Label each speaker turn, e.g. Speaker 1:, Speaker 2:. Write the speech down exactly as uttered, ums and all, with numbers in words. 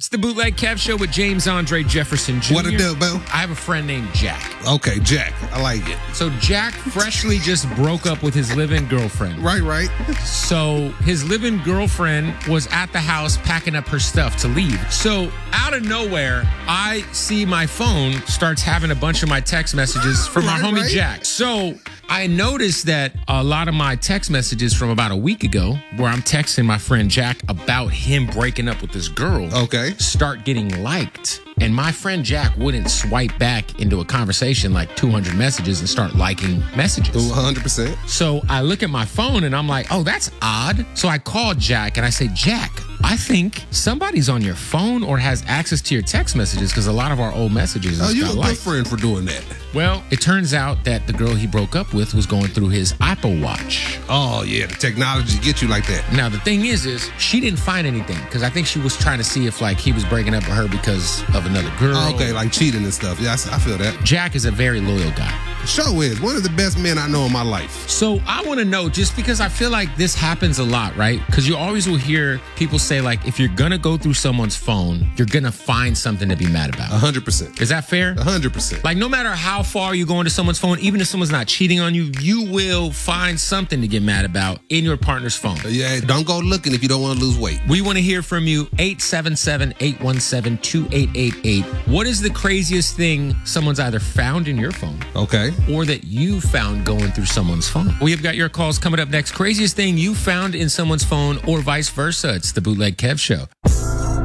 Speaker 1: It's the Bootleg Kev Show with James Andre Jefferson Junior
Speaker 2: What a do, Bo?
Speaker 1: I have a friend named Jack.
Speaker 2: Okay, Jack. I like it.
Speaker 1: So Jack freshly just broke up with his live-in girlfriend.
Speaker 2: Right, right.
Speaker 1: So his live-in girlfriend was at the house packing up her stuff to leave. So out of nowhere, I see my phone starts having a bunch of my text messages from
Speaker 2: Right,
Speaker 1: my homie
Speaker 2: right.
Speaker 1: Jack. So I noticed that a lot of my text messages from about a week ago, where I'm texting my friend Jack about him breaking up with this girl,
Speaker 2: Okay.
Speaker 1: start getting liked. And my friend Jack wouldn't swipe back into a conversation like two hundred messages and start liking messages.
Speaker 2: one hundred percent.
Speaker 1: So I look at my phone and I'm like, oh, that's odd. So I called Jack and I say, Jack, I think somebody's on your phone or has access to your text messages because a lot of our old messages
Speaker 2: Oh,
Speaker 1: just
Speaker 2: you're a
Speaker 1: got
Speaker 2: good
Speaker 1: liked.
Speaker 2: friend for doing that.
Speaker 1: Well, it turns out that the girl he broke up with was going through his Apple Watch.
Speaker 2: Oh, yeah. The technology get you like that.
Speaker 1: Now, the thing is, is she didn't find anything because I think she was trying to see if like he was breaking up with her because of another girl.
Speaker 2: Oh, okay, like cheating and stuff. Yeah, I, s- I feel that.
Speaker 1: Jack is a very loyal guy.
Speaker 2: Show is one of the best men I know in my life.
Speaker 1: So I want to know, just because I feel like this happens a lot, right? Because you always will hear people say, like, if you're going to go through someone's phone, you're going to find something to be mad about.
Speaker 2: one hundred percent.
Speaker 1: Is that fair?
Speaker 2: one hundred percent.
Speaker 1: Like, no matter how far you go into someone's phone, even if someone's not cheating on you, you will find something to get mad about in your partner's phone.
Speaker 2: Yeah, don't go looking if you don't want to lose weight.
Speaker 1: We want to hear from you. eight seven seven, eight one seven, two eight eight eight. What is the craziest thing someone's either found in your phone
Speaker 2: Okay.
Speaker 1: or that you found going through someone's phone? We have got your calls coming up next. Craziest thing you found in someone's phone or vice versa. It's the Bootleg Kev Show.